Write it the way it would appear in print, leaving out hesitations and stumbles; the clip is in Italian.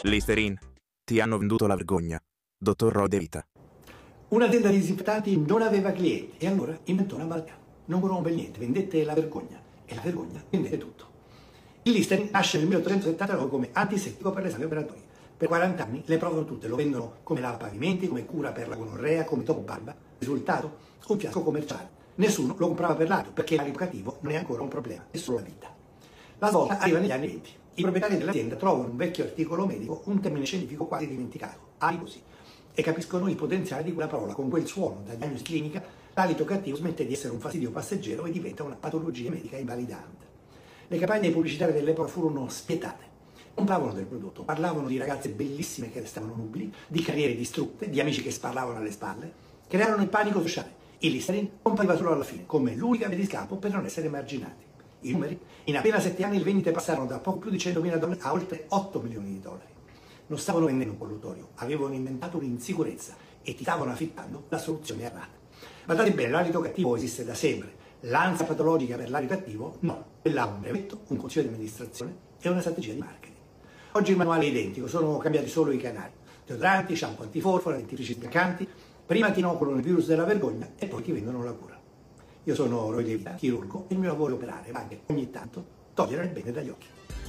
Listerine. Ti hanno venduto la vergogna. Dottor Roy De Vita. Un'azienda di disinfettati non aveva clienti e allora inventò una malattia. Non volevano per niente, vendette la vergogna e la vergogna vendette tutto. Il Listerine nasce nel 1879 come antisettico per le sale operatorie. Per 40 anni le provano tutte, lo vendono come lavapavimenti, come cura per la gonorrea, come topo barba. Risultato? Un fiasco commerciale. Nessuno lo comprava per l'altro perché l'alito cattivo non è ancora un problema, è solo la vita. La svolta arriva negli anni 20. I proprietari dell'azienda trovano un vecchio articolo medico, un termine scientifico quasi dimenticato, alicosi, e capiscono il potenziale di quella parola. Con quel suono, da diagnosi clinica, l'alito cattivo smette di essere un fastidio passeggero e diventa una patologia medica invalidante. Le campagne pubblicitarie dell'epoca furono spietate. Non parlavano del prodotto, parlavano di ragazze bellissime che restavano nubili, di carriere distrutte, di amici che sparlavano alle spalle, crearono il panico sociale. Il Listerine compariva solo alla fine, come l'unica via di scampo per non essere emarginati. I numeri? In appena 7 anni le vendite passarono da poco più di $100.000 a oltre $8 milioni. Non stavano vendendo un collutorio, avevano inventato un'insicurezza e ti stavano affittando la soluzione errata. Guardate bene, l'alito cattivo esiste da sempre. L'ansia patologica per l'alito cattivo? No. Quella ha un brevetto, un consiglio di amministrazione e una strategia di marketing. Oggi il manuale è identico, sono cambiati solo i canali. Deodoranti, shampoo antiforfora, dentifrici sbiancanti. Prima ti inoculano il virus della vergogna e poi ti vendono la cura. Io sono Roy De Vita, chirurgo, e il mio lavoro è operare, ma anche ogni tanto togliere il bene dagli occhi.